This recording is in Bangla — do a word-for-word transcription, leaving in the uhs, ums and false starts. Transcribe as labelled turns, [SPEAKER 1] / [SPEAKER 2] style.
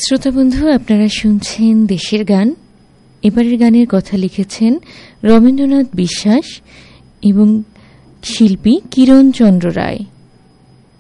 [SPEAKER 1] শ্রোতা বন্ধু, আপনারা শুনছেন দেশের গান। এবারের গানের কথা লিখেছেন রবীন্দ্রনাথ বিশ্বাস এবং শিল্পী কিরণ চন্দ্র রায়।